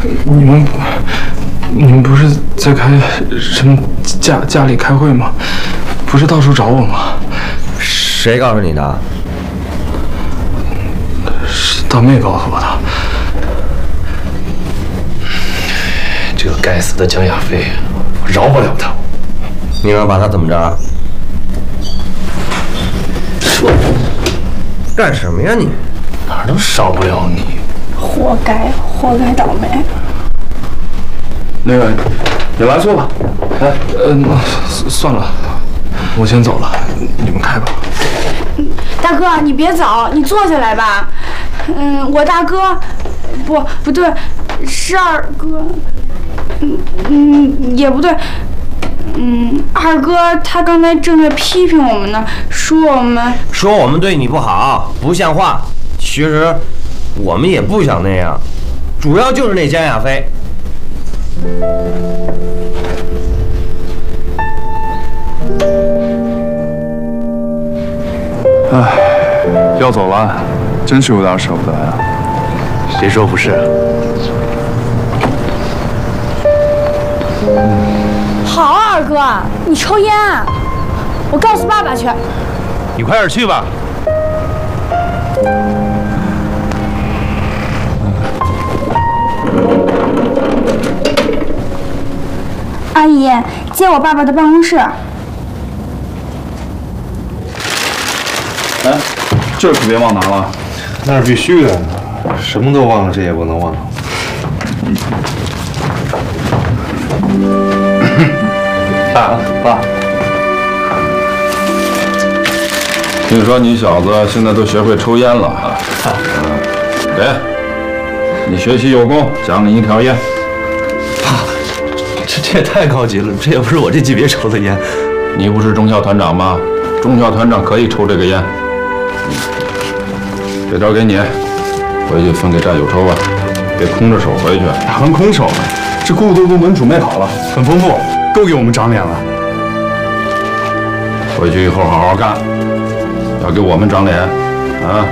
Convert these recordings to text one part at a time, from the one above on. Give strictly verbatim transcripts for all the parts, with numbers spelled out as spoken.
你们你们不是在开什么家家里开会吗？不是到处找我吗？ 谁告诉你的？ 是大妹告诉我的。 这个该死的蒋亚飞，我饶不了他。 你要把他怎么着？ 说干什么呀你？ 哪儿都少不了你。 活该，活该倒霉。 那个，你来坐吧。哎，呃，算了，我先走了，你们开吧。 大哥，你别走，你坐下来吧。嗯，我大哥，不，不对，是二哥。嗯嗯，也不对。嗯，二哥他刚才正在批评我们呢，说我们说我们对你不好，不像话。其实我们也不想那样，主要就是那江亚飞。 唉，要走了，真是有点舍不得呀。 谁说不是？ 好啊，二哥，你抽烟啊？我告诉爸爸去。 你快点去吧。 阿姨，借我爸爸的办公室。 哎，这可别忘拿了。 那是必须的，什么都忘了，这也不能忘。 爸，爸，听说你小子现在都学会抽烟了啊？嗯，给，你学习有功，奖你一条烟。 爸，这这也太高级了，这也不是我这级别抽的烟。 你不是中校团长吗？中校团长可以抽这个烟。这条给你，回去分给战友抽吧，别空着手回去。 哪能空手啊？这咕嘟嘟门准备好了，很丰富，够给我们长脸了。 回去以后好好干，要给我们长脸啊！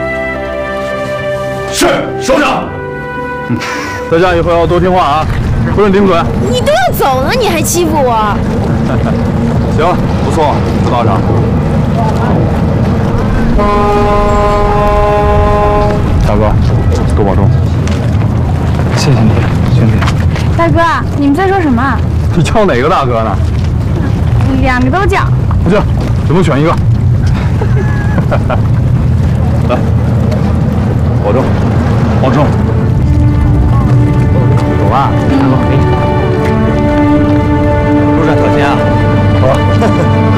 是，首长。嗯，大家以后要多听话啊，不准顶嘴。 你都要走了，你还欺负我？ 行，不错，副道长。大哥，多保重。 谢谢你，兄弟。 大哥，你们在说什么？ 你叫哪个大哥呢？ 两个都叫。 不行，只能选一个。来，保重，保重。 走吧，大哥，给你。路上小心啊。 好了。